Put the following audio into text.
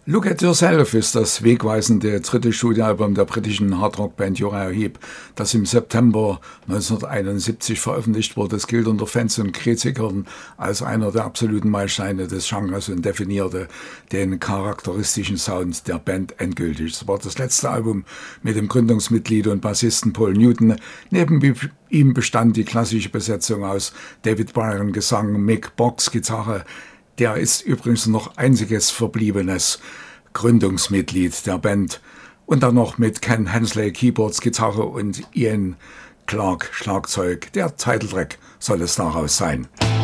Look at Yourself ist das wegweisende dritte Studioalbum der britischen Hardrock-Band Uriah Heep, das im September 1971 veröffentlicht wurde. Es gilt unter Fans und Kritikern als einer der absoluten Meilensteine des Genres und definierte den charakteristischen Sound der Band endgültig. Es war das letzte Album mit dem Gründungsmitglied und Bassisten Paul Newton. Neben ihm bestand die klassische Besetzung aus David Byron Gesang, Mick Box Gitarre. Der ist übrigens noch einziges verbliebenes Gründungsmitglied der Band. Und dann noch mit Ken Hensley Keyboards, Gitarre und Ian Clark Schlagzeug. Der Titeltrack soll es daraus sein.